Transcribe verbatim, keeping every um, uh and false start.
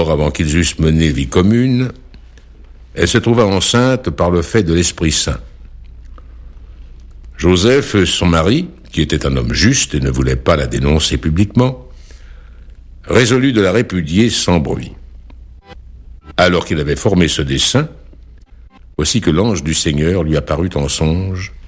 Or, avant qu'ils eussent mené vie commune, elle se trouva enceinte par le fait de l'Esprit Saint. Joseph, son mari, qui était un homme juste et ne voulait pas la dénoncer publiquement, résolut de la répudier sans bruit. Alors qu'il avait formé ce dessein, voici que l'ange du Seigneur lui apparut en songe